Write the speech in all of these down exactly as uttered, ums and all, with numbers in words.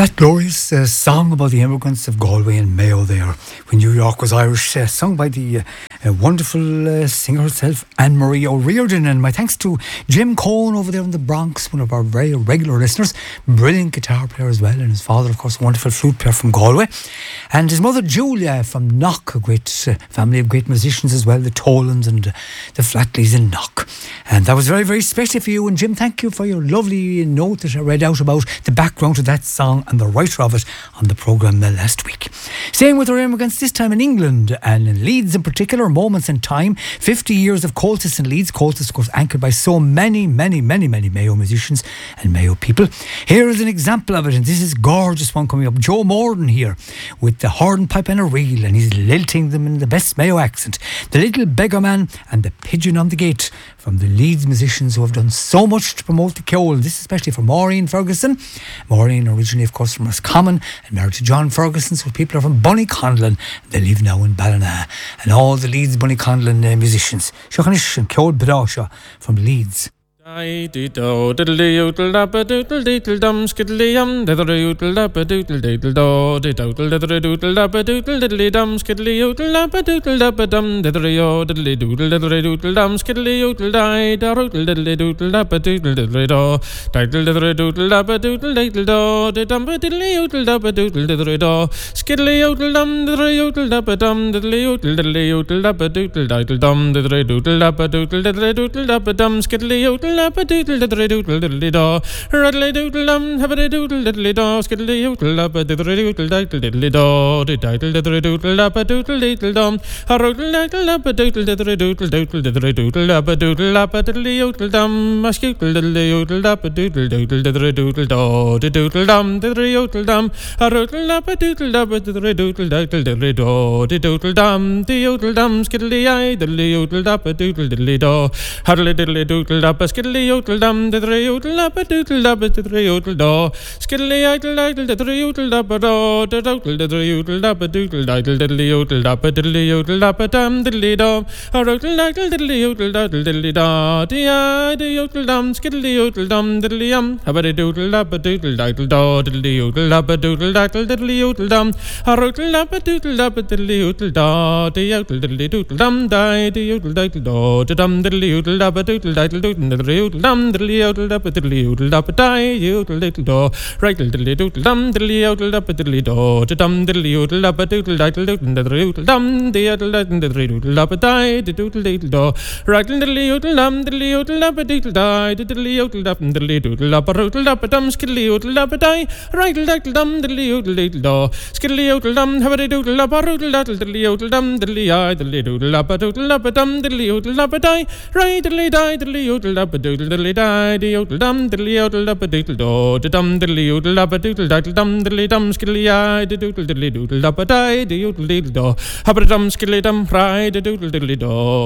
That glorious uh, song about the immigrants of Galway and Mayo there, when New York was Irish, uh, sung by the uh, uh, wonderful uh, singer herself, Anne-Marie O'Riordan. And my thanks to Jim Cohen over there in the Bronx, one of our very regular listeners, brilliant guitar player as well, and his father, of course, a wonderful flute player from Galway, and his mother Julia from Knock, a great uh, family of great musicians as well, the Tolans and uh, the Flatleys in Knock. And that was very, very special for you. And Jim, thank you for your lovely note that I read out about the background to that song and the writer of it on the programme last week. Staying with our immigrants, this time in England and in Leeds in particular, Moments in Time, fifty years of Coltis in Leeds. Coltis, of course, anchored by so many, many, many, many Mayo musicians and Mayo people. Here is an example of it, and this is a gorgeous one coming up. Joe Morden here with the hornpipe and a reel, and he's lilting them in the best Mayo accent. The Little Beggar Man and the Pigeon on the Gate, from the Leeds musicians who have done so much to promote the Ceol. This is especially for Maureen Ferguson. Maureen originally, of course, from Roscommon and married to John Ferguson, so people are from Bunnyconlon. They live now in Ballina. And all the Leeds Bunnyconlon uh, musicians. Shochanish and Ceol Bidasha from Leeds. I did do diddly doodle dabba doodle diddle dum skiddly um diddle doodle dabba doodle diddle do diddle diddle doodle dabba doodle diddly dum skiddly doodle dabba doodle dabba dum diddle yo diddly doodle diddle doodle dum skiddly doodle die da doodle diddly doodle dabba doodle diddle do diddle diddle doodle dabba doodle diddle do diddum diddly doodle dabba doodle diddle do skiddly doodle dum diddle doodle dabba dum diddly doodle diddly doodle dabba doodle diddle dum diddle doodle dabba doodle diddle doodle dabba dum skiddly doodle Lappa doodle diddly doodle diddly do, raddly doodle dum, habba doodle diddly do, skiddly doodle lappa diddly doodle diddle diddly do, diddle diddly doodle lappa doodle diddle dum, a roodle diddle lappa doodle diddly doodle doodle diddly doodle lappa doodle lappa diddly doodle dum, a skootle diddly doodle lappa doodle doodle diddly doodle do, diddle dum diddly doodle dum, a roodle lappa doodle lappa diddly doodle diddle diddly do, diddle dum diddle dum, skiddly eye diddly doodle lappa doodle diddly do, haddly diddly doodle lappa skiddly Yotel dum the yotel up a doodle up at the yotel do, skiddly idle idle the yotel up a do, the dotel the yotel up a doodle idle the yotel up a diddly yotel up a dum diddly do, a rotel idle the yotel diddle diddly da, the eye the yotel dum, skiddly yotel dum diddly um, have a doodle up a doodle idle do, diddly yotel up a doodle idle diddly yotel dum, a rotel up a doodle up a diddly yotel da, the yotel diddly doodle dum die, the yotel diddle do, the dum diddly yotel up a doodle idle doodle the dum diddly yodeled up a diddly yodeled up a die yodeled little do right diddly doodle dum diddly yodeled up a diddly do to dum diddly yodeled up a doodle diddle doodle doodle dum the yodeled and the doodle up a die the doodle little do right diddly yodeled dum diddly yodeled up a diddle die diddly yodeled up and diddly doodle up a roodled up a dum skiddly yodeled up a die right diddle dum diddly yodeled little do skiddly yodeled dum have a doodle up a roodled up diddly yodeled dum diddly eye diddly doodle up a doodle up a dum diddly yodeled up a die right diddly die diddly yodeled up a doodle diddly die the yotel dum diddly yotel up a doodle do the dum diddly yotel up a doodle diddle dum diddly dum skiddly eye the doodle diddly doodle up a die the yotel diddle do hab a dum skiddly dum fry the doodle diddly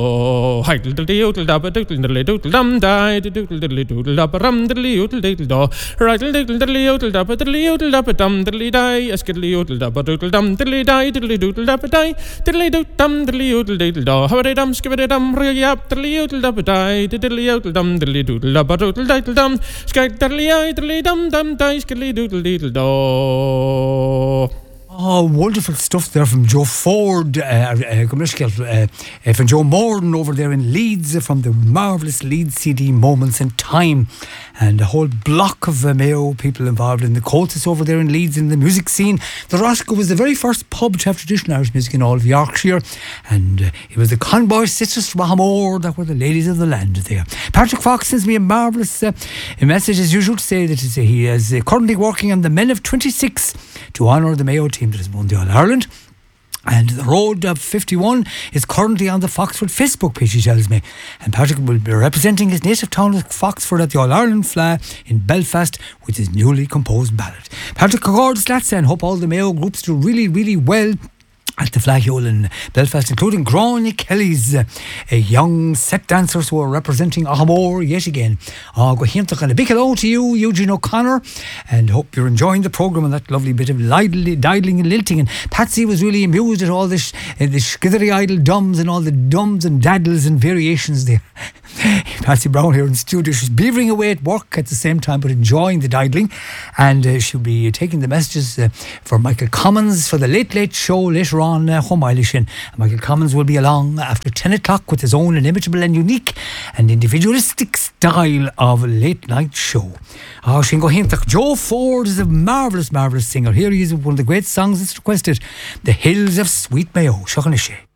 do hi diddly yotel up a doodle diddly doodle dum die the doodle diddly doodle up a rum diddly yotel diddle do right diddly diddly yotel up a diddly yotel up a dum diddly die a skiddly yotel up a doodle dum diddly die diddly doodle up a die diddly doodle dum diddly yotel diddle do hab a dum skiddly dum really up diddly yotel up a die diddly yotel dum diddly doodle up a doodle diddle dum sky diddly eye diddly dum dum die skiddly doodle diddle do. Oh, wonderful stuff there from Joe Ford, uh, uh, uh, uh, from Joe Morden over there in Leeds, uh, from the marvellous Leeds C D Moments in Time, and a whole block of uh, Mayo people involved in the Coltis over there in Leeds in the music scene. The Roscoe was the very first pub to have traditional Irish music in all of Yorkshire, and uh, it was the Conboy Sisters from Ahamore that were the ladies of the land there. Patrick Fox sends me a marvellous uh, message as usual to say that he is uh, currently working on the Men of twenty-six to honour the Mayo team that has won the All-Ireland. And the Road of fifty-one is currently on the Foxford Facebook page, he tells me. And Patrick will be representing his native town of Foxford at the All-Ireland Fla in Belfast with his newly composed ballad. Patrick, regards that and hope all the Mayo groups do really, really well at the Flaghill in Belfast, including Gráinne Kelly's uh, young set dancers who are representing Aghamore yet again. Uh, go hiantach, and a big hello to you, Eugene O'Connor, and hope you're enjoying the programme and that lovely bit of lidling, didling and lilting. And Patsy was really amused at all this, uh, the skittery idle dums and all the dums and daddles and variations there. Patsy Brown here in studio, she's beavering away at work at the same time but enjoying the didling, and uh, she'll be taking the messages uh, for Michael Commons for the Late Late Show later on uh, home Eilishin. Michael Commons will be along after ten o'clock with his own inimitable and unique and individualistic style of late night show. Oh, Shingo Hintach. Joe Ford is a marvellous, marvellous singer. Here he is with one of the great songs that's requested, The Hills of Sweet Mayo. Shochan Ishe.